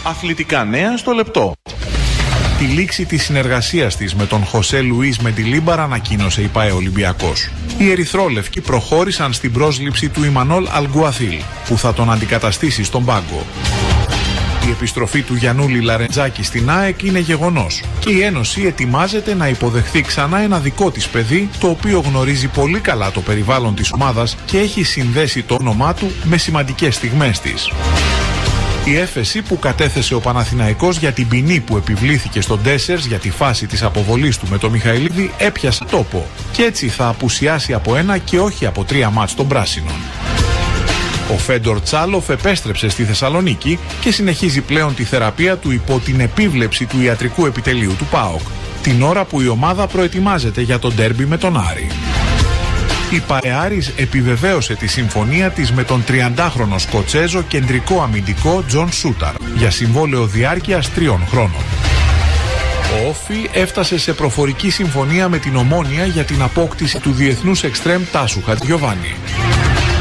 Αθλητικά νέα στο λεπτό. Τη λήξη της συνεργασίας της με τον Χωσέ Λουίς Μεντιλίμπαρ ανακοίνωσε η ΠΑΕ Ολυμπιακός. Οι ερυθρόλευκοι προχώρησαν στην πρόσληψη του Ιμανόλ Αλγκουαθίλ, που θα τον αντικαταστήσει στον πάγκο. Η επιστροφή του Γιαννούλη Λαρεντζάκη στην ΑΕΚ είναι γεγονός και η Ένωση ετοιμάζεται να υποδεχθεί ξανά ένα δικό της παιδί, το οποίο γνωρίζει πολύ καλά το περιβάλλον της ομάδας και έχει συνδέσει το όνομά του με σημαντικές στιγμές της. Η έφεση που κατέθεσε ο Παναθηναϊκός για την ποινή που επιβλήθηκε στον Ντέσσερς για τη φάση της αποβολής του με τον Μιχαηλίδη έπιασε τόπο και έτσι θα απουσιάσει από 1 και όχι από 3 μάτς των πράσινων. Ο Φέντορ Τσάλοφ επέστρεψε στη Θεσσαλονίκη και συνεχίζει πλέον τη θεραπεία του υπό την επίβλεψη του ιατρικού επιτελείου του ΠΑΟΚ, την ώρα που η ομάδα προετοιμάζεται για τον ντέρμπι με τον Άρη. Η ΠΑΕ Άρης επιβεβαίωσε τη συμφωνία της με τον 30χρονο Σκοτσέζο κεντρικό αμυντικό Τζον Σούταρ για συμβόλαιο διάρκειας 3 χρόνων. Ο Όφι έφτασε σε προφορική συμφωνία με την Ομόνοια για την απόκτηση του διεθνούς εξτρέμ Τάσου Χατζιωβάνη.